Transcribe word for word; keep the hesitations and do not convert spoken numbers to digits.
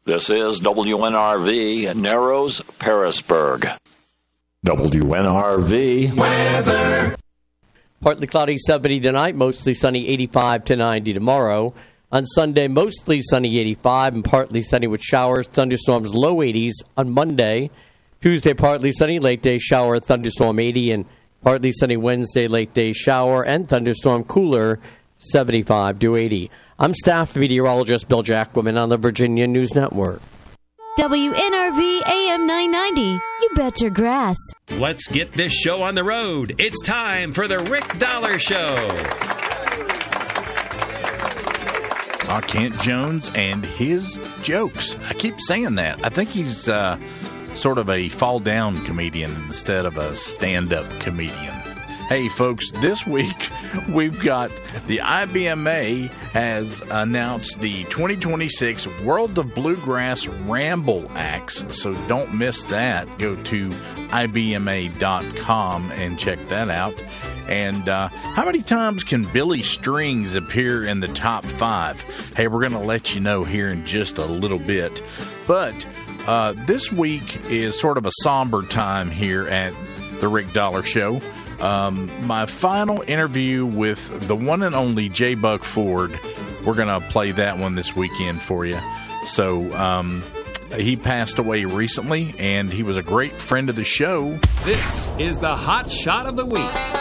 This is W N R V, Narrows, Parisburg. W N R V weather. Partly cloudy, seventy tonight, mostly sunny, eighty-five to ninety tomorrow. On Sunday, mostly sunny, eighty-five, and partly sunny with showers, thunderstorms, low eighties on Monday. Tuesday, partly sunny, late day shower, thunderstorm, eighty, and partly sunny Wednesday, late day shower and thunderstorm, cooler, seventy-five to eighty. I'm staff meteorologist Bill Jackwoman on the Virginia News Network. W N R V A M nine ninety. You bet your grass. Let's get this show on the road. It's time for the Rick Dollar Show. Uh, Kent Jones and his jokes. I keep saying that. I think he's uh, sort of a fall-down comedian instead of a stand-up comedian. Hey, folks, this week we've got the I B M A has announced the twenty twenty-six World of Bluegrass Ramble Acts, so don't miss that. Go to I B M A dot com and check that out. And uh, how many times can Billy Strings appear in the top five? Hey, we're going to let you know here in just a little bit. But uh, this week is sort of a somber time here at the Rick Dollar Show. Um, my final interview with the one and only J. Buck Ford, we're going to play that one this weekend for you. So um, he passed away recently, and he was a great friend of the show. This is the Hot Shot of the Week.